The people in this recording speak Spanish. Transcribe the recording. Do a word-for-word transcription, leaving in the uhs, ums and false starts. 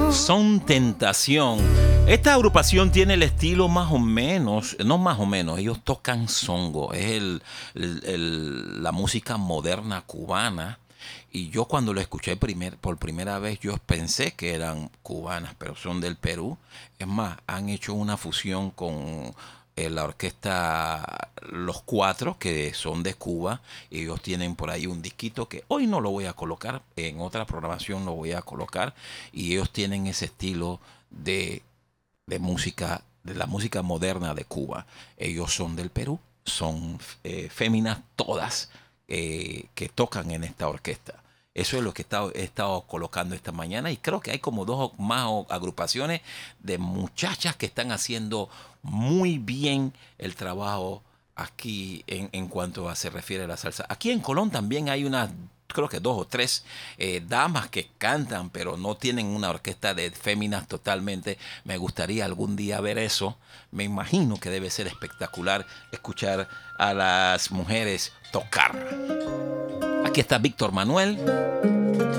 Son Tentación. Esta agrupación tiene el estilo más o menos, no más o menos, ellos tocan songo, es el, el- el- la música moderna cubana. Y yo cuando lo escuché primer, por primera vez, yo pensé que eran cubanas, pero son del Perú. Es más, han hecho una fusión con eh, la orquesta Los Cuatro, que son de Cuba. Ellos tienen por ahí un disquito que hoy no lo voy a colocar, en otra programación lo voy a colocar. Y ellos tienen ese estilo de de música, de la música moderna de Cuba. Ellos son del Perú, son eh, féminas todas eh, que tocan en esta orquesta. Eso es lo que he estado, he estado colocando esta mañana y creo que hay como dos o más o- agrupaciones de muchachas que están haciendo muy bien el trabajo aquí en, en cuanto a se refiere a la salsa. Aquí en Colón también hay unas, creo que dos o tres eh, damas que cantan, pero no tienen una orquesta de féminas totalmente. Me gustaría algún día ver eso. Me imagino que debe ser espectacular escuchar a las mujeres tocar. Aquí está Víctor Manuel